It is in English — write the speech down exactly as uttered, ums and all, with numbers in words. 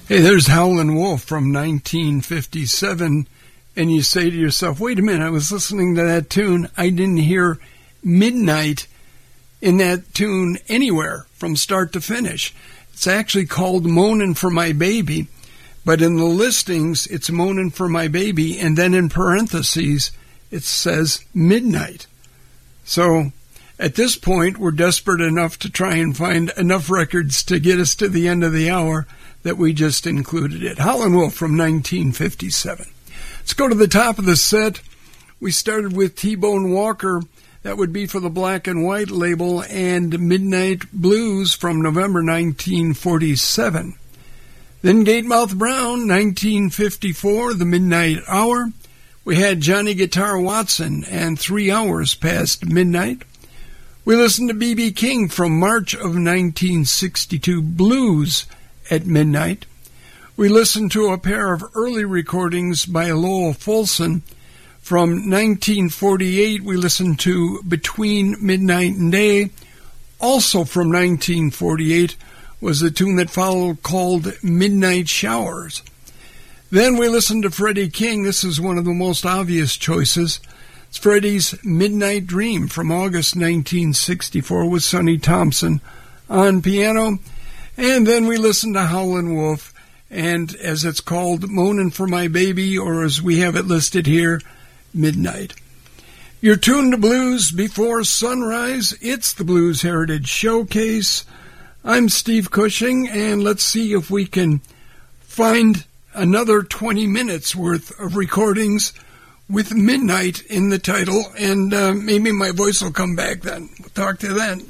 Hey, there's Howlin' Wolf from nineteen fifty-seven, and you say to yourself, wait a minute, I was listening to that tune. I didn't hear midnight in that tune anywhere from start to finish. It's actually called Moanin' for My Baby, but in the listings, it's Moanin' for My Baby, and then in parentheses, it says midnight. So at this point, we're desperate enough to try and find enough records to get us to the end of the hour that we just included it. Howlin' Wolf from nineteen fifty-seven. Let's go to the top of the set. We started with T-Bone Walker. That would be for the Black and White label, and Midnight Blues from November nineteen forty-seven. Then Gatemouth Brown, nineteen fifty-four, The Midnight Hour. We had Johnny Guitar Watson and Three Hours Past Midnight. We listened to B B King from March of nineteen sixty-two, Blues at Midnight. We listened to a pair of early recordings by Lowell Fulson. From nineteen forty-eight, we listened to Between Midnight and Day. Also from nineteen forty-eight was the tune that followed called Midnight Showers. Then we listened to Freddie King. This is one of the most obvious choices. It's Freddie's Midnight Dream from August nineteen sixty-four with Sonny Thompson on piano. And then we listened to Howlin' Wolf, and as it's called, Moanin' for My Baby, or as we have it listed here, Midnight. You're tuned to Blues Before Sunrise. It's the Blues Heritage Showcase. I'm Steve Cushing, and let's see if we can find another twenty minutes worth of recordings with Midnight in the title, and uh, maybe my voice will come back then. We'll talk to you then.